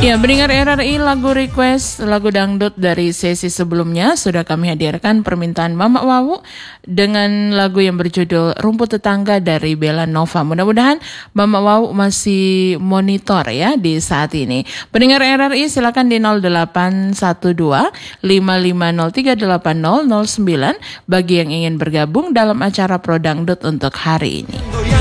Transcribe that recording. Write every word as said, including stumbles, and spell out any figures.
Ya, pendengar R R I, lagu request lagu dangdut dari sesi sebelumnya sudah kami hadirkan permintaan Mama Wawu dengan lagu yang berjudul Rumput Tetangga dari Bella Nova. Mudah-mudahan Mama Wawu masih monitor ya di saat ini. Pendengar R R I, silakan di nol delapan satu dua lima lima nol tiga delapan nol nol sembilan bagi yang ingin bergabung dalam acara Pro Dangdut untuk hari ini.